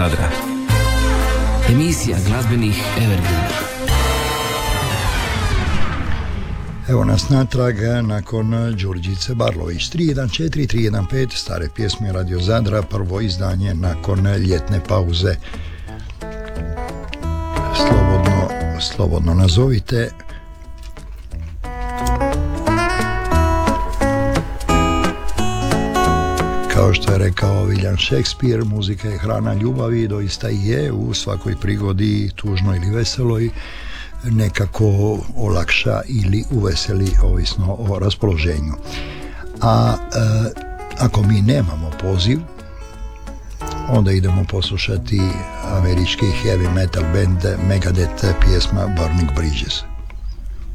Zadra. Emisija glazbenih evergrina. Evo nas natrag nakon Đurđice Barlović. 314-315 stare pjesme Radio Zadra, prvo izdanje nakon ljetne pauze. Slobodno nazovite. Kao što je rekao William Shakespeare, muzika je hrana ljubavi, doista i je, u svakoj prigodi, tužnoj ili veseloj, nekako olakša ili uveseli, ovisno o raspoloženju. A ako mi nemamo poziv, onda idemo poslušati američki heavy metal band Megadeth, pjesma Burning Bridges.